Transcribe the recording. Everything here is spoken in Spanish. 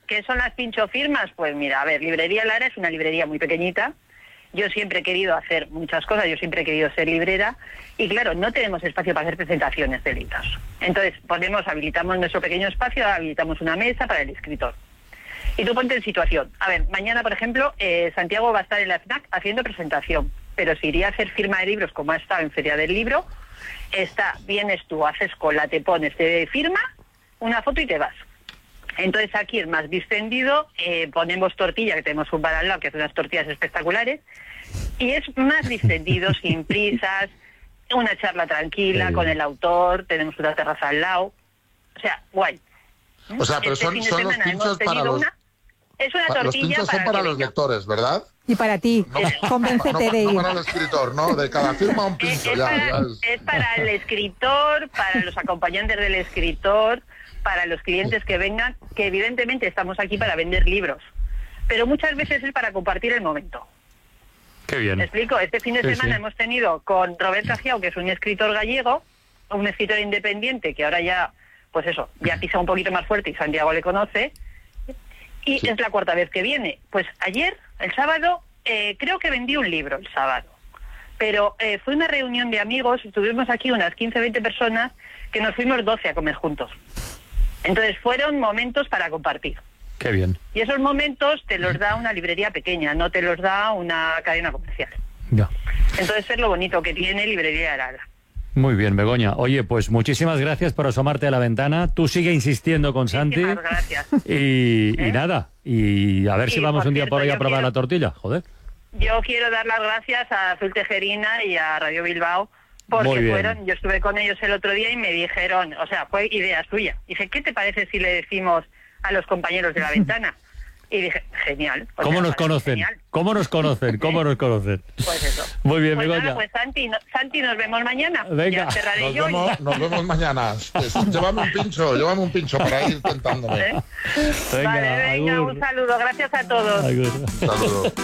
¿Qué son las pinchofirmas? Pues mira, a ver, Librería Lara es una librería muy pequeñita. Yo siempre he querido hacer muchas cosas, yo siempre he querido ser librera y claro, no tenemos espacio para hacer presentaciones de libros. Entonces habilitamos nuestro pequeño espacio, habilitamos una mesa para el escritor. Y tú ponte en situación. A ver, mañana, por ejemplo, Santiago va a estar en la FNAC haciendo presentación, pero si iría a hacer firma de libros como ha estado en Feria del Libro, vienes tú, haces cola, te pones, te firma, una foto y te vas. Entonces aquí es más distendido, ponemos tortilla, que tenemos un bar al lado, que hace unas tortillas espectaculares, y es más distendido, sin prisas, una charla tranquila con el autor, tenemos una terraza al lado, o sea, guay. O sea, pero son los pinchos para los... Es una tortilla los pinchos son para los lectores, ¿verdad? Y para ti, convéncete de ir. No para el escritor, ¿no? De cada firma un pincho. Es para el escritor, para los acompañantes del escritor, para los clientes que vengan, que evidentemente estamos aquí para vender libros, pero muchas veces es para compartir el momento. Qué bien. ¿Me explico? Este fin de semana hemos tenido con Robert Cajiao, que es un escritor gallego, un escritor independiente que ahora ya, pues eso, ya pisa un poquito más fuerte y Santiago le conoce, y es la cuarta vez que viene. Pues ayer, el sábado, creo que vendí un libro el sábado, pero fue una reunión de amigos, estuvimos aquí unas 15, 20 personas, que nos fuimos 12 a comer juntos. Entonces fueron momentos para compartir. Qué bien. Y esos momentos te los da una librería pequeña, no te los da una cadena comercial. Ya. Entonces es lo bonito que tiene Librería Lara. Muy bien, Begoña. Oye, pues muchísimas gracias por asomarte a la ventana. Tú sigue insistiendo con Santi. Muchísimas gracias. Y nada, y a ver si vamos un día por ahí a probar la tortilla. Joder. Yo quiero dar las gracias a Azul Tejerina y a Radio Bilbao, porque yo estuve con ellos el otro día y me dijeron, o sea, fue idea suya. Dije, ¿qué te parece si le decimos a los compañeros de la ventana? Y dije, genial. ¿Cómo nos conocen? Genial. ¿Cómo nos conocen? ¿Cómo nos conocen? Pues eso. Muy bien, pues Begoña. nada, pues Santi, nos vemos mañana. Venga. Ya cerraré Nos vemos mañana. Llévame un pincho para ir tentándome. Vale, venga, un saludo. Gracias a todos. Agur. Un saludo.